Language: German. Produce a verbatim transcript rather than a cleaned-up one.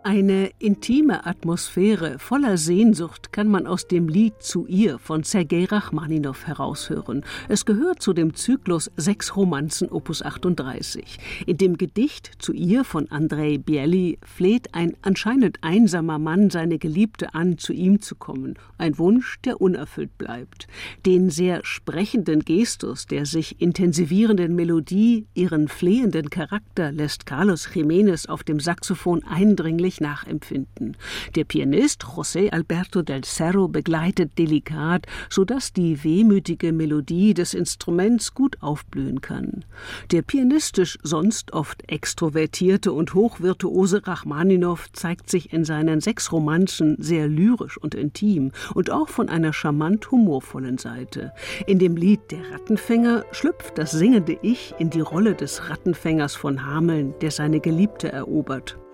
Eine intime Atmosphäre voller Sehnsucht kann man aus dem Lied Zu ihr von Sergei Rachmaninow heraushören. Es gehört zu dem Zyklus Sechs Romanzen Opus achtunddreißig. In dem Gedicht Zu ihr von Andrei Bely fleht ein anscheinend einsamer Mann seine Geliebte an, zu ihm zu kommen. Ein Wunsch, der unerfüllt bleibt. Den sehr sprechenden Gestus der sich intensivierenden Melodie, ihren flehenden Charakter lässt Carlos Jiménez auf dem Saxophon eindringlich nachempfinden. Der Pianist José Alberto del Cerro begleitet delikat, sodass die wehmütige Melodie des Instruments gut aufblühen kann. Der pianistisch sonst oft extrovertierte und hochvirtuose Rachmaninow zeigt sich in seinen sechs Romanzen sehr lyrisch und intim und auch von einer charmant humorvollen Seite. In dem Lied Der Rattenfänger schlüpft das singende Ich in die Rolle des Rattenfängers von Hameln, der seine Geliebte erobert.